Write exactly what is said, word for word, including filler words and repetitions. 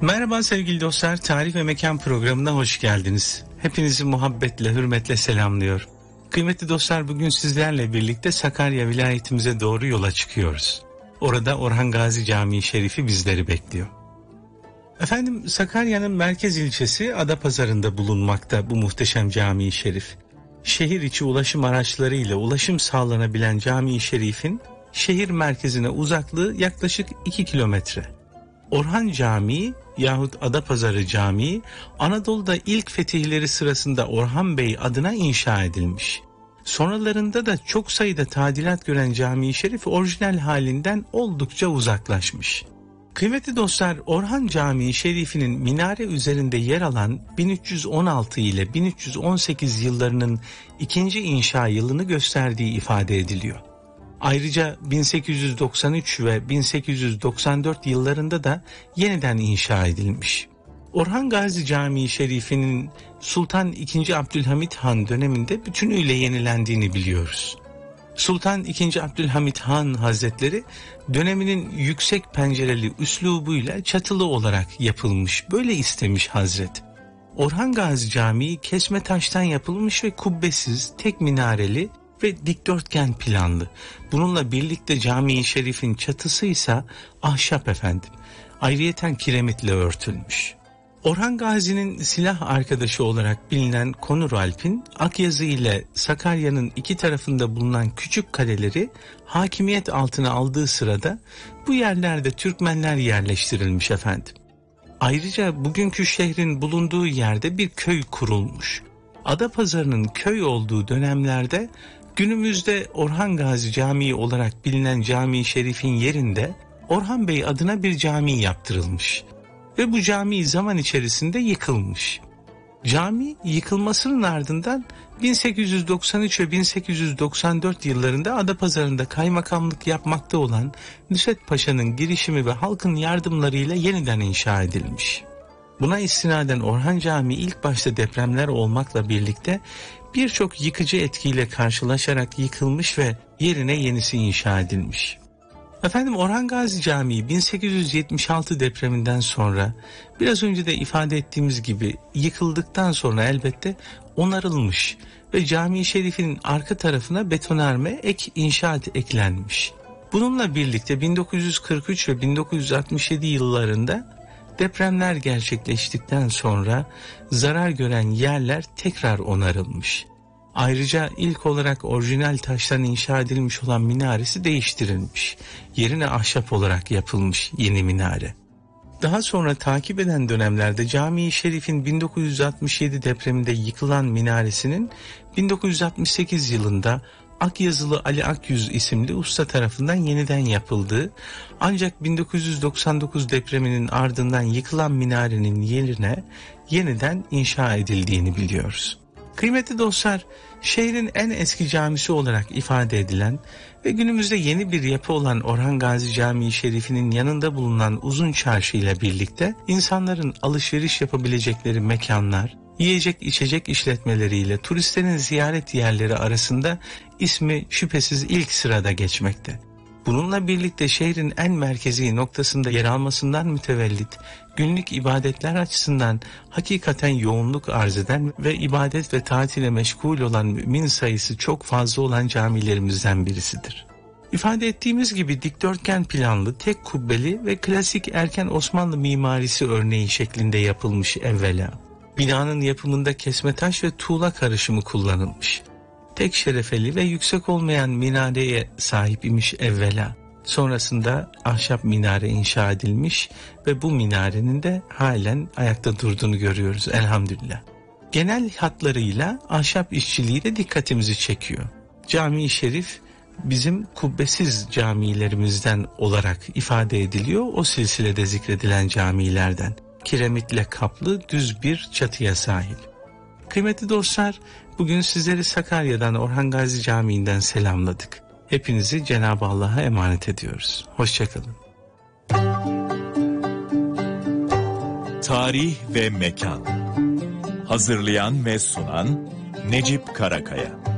Merhaba sevgili dostlar, Tarih ve Mekan programına hoş geldiniz. Hepinizi muhabbetle, hürmetle selamlıyor. Kıymetli dostlar, bugün sizlerle birlikte Sakarya vilayetimize doğru yola çıkıyoruz. Orada Orhan Gazi Camii Şerifi bizleri bekliyor. Efendim, Sakarya'nın merkez ilçesi Adapazarı'nda bulunmakta bu muhteşem Camii Şerif. Şehir içi ulaşım araçları ile ulaşım sağlanabilen Camii Şerif'in şehir merkezine uzaklığı yaklaşık iki kilometre. Orhan Camii yahut Adapazarı Camii, Anadolu'da ilk fetihleri sırasında Orhan Bey adına inşa edilmiş. Sonralarında da çok sayıda tadilat gören Camii Şerif orijinal halinden oldukça uzaklaşmış. Kıymetli dostlar, Orhan Camii Şerifi'nin minare üzerinde yer alan bin üç yüz on altı ile bin üç yüz on sekiz yıllarının ikinci inşa yılını gösterdiği ifade ediliyor. Ayrıca bin sekiz yüz doksan üç ve bin sekiz yüz doksan dört yıllarında da yeniden inşa edilmiş. Orhan Gazi Camii Şerifi'nin Sultan ikinci. Abdülhamit Han döneminde bütünüyle yenilendiğini biliyoruz. Sultan ikinci. Abdülhamit Han Hazretleri döneminin yüksek pencereli üslubuyla çatılı olarak yapılmış, böyle istemiş Hazret. Orhan Gazi Camii kesme taştan yapılmış ve kubbesiz, tek minareli ve dikdörtgen planlı. Bununla birlikte Camii Şerif'in çatısı ise ahşap efendim. Ayrıyeten kiremitle örtülmüş. Orhan Gazi'nin silah arkadaşı olarak bilinen Konur Alp'in Akyazı ile Sakarya'nın iki tarafında bulunan küçük kaleleri hakimiyet altına aldığı sırada bu yerlerde Türkmenler yerleştirilmiş efendim. Ayrıca bugünkü şehrin bulunduğu yerde bir köy kurulmuş. Adapazarı'nın köy olduğu dönemlerde günümüzde Orhan Gazi Camii olarak bilinen Camii Şerif'in yerinde Orhan Bey adına bir cami yaptırılmış. Ve bu cami zaman içerisinde yıkılmış. Cami yıkılmasının ardından bin sekiz yüz doksan üç ve bin sekiz yüz doksan dört yıllarında Adapazarı'nda kaymakamlık yapmakta olan Nusret Paşa'nın girişimi ve halkın yardımlarıyla yeniden inşa edilmiş. Buna istinaden Orhan Camii ilk başta depremler olmakla birlikte birçok yıkıcı etkiyle karşılaşarak yıkılmış ve yerine yenisi inşa edilmiş. Efendim, Orhan Gazi Camii bin sekiz yüz yetmiş altı depreminden sonra biraz önce de ifade ettiğimiz gibi yıkıldıktan sonra elbette onarılmış ve Camii Şerif'in arka tarafına betonarme ek inşaat eklenmiş. Bununla birlikte bin dokuz yüz kırk üç ve bin dokuz yüz altmış yedi yıllarında depremler gerçekleştikten sonra zarar gören yerler tekrar onarılmış. Ayrıca ilk olarak orijinal taştan inşa edilmiş olan minaresi değiştirilmiş. Yerine ahşap olarak yapılmış yeni minare. Daha sonra takip eden dönemlerde Camii Şerif'in bin dokuz yüz altmış yedi depreminde yıkılan minaresinin bin dokuz yüz altmış sekiz yılında Akyazılı Ali Akyüz isimli usta tarafından yeniden yapıldığı, ancak bin dokuz yüz doksan dokuz depreminin ardından yıkılan minarenin yerine yeniden inşa edildiğini biliyoruz. Kıymetli dostlar, şehrin en eski camisi olarak ifade edilen ve günümüzde yeni bir yapı olan Orhan Gazi Camii Şerifi'nin yanında bulunan Uzun Çarşı ile birlikte insanların alışveriş yapabilecekleri mekanlar, yiyecek içecek işletmeleriyle turistlerin ziyaret yerleri arasında ismi şüphesiz ilk sırada geçmekte. Bununla birlikte şehrin en merkezi noktasında yer almasından mütevellit, günlük ibadetler açısından hakikaten yoğunluk arz eden ve ibadet ve tatile meşgul olan mümin sayısı çok fazla olan camilerimizden birisidir. İfade ettiğimiz gibi dikdörtgen planlı, tek kubbeli ve klasik erken Osmanlı mimarisi örneği şeklinde yapılmış evvela. Binanın yapımında kesme taş ve tuğla karışımı kullanılmış. Tek şerefeli ve yüksek olmayan minareye sahip imiş evvela. Sonrasında ahşap minare inşa edilmiş ve bu minarenin de halen ayakta durduğunu görüyoruz elhamdülillah. Genel hatlarıyla ahşap işçiliği de dikkatimizi çekiyor. Camii Şerif bizim kubbesiz camilerimizden olarak ifade ediliyor, o silsilede zikredilen camilerden. Kiremitle kaplı düz bir çatıya sahip. Kıymetli dostlar, bugün sizleri Sakarya'dan Orhan Gazi Camii'nden selamladık. Hepinizi Cenab-ı Allah'a emanet ediyoruz. Hoşçakalın. Tarih ve Mekan. Hazırlayan ve sunan Necip Karakaya.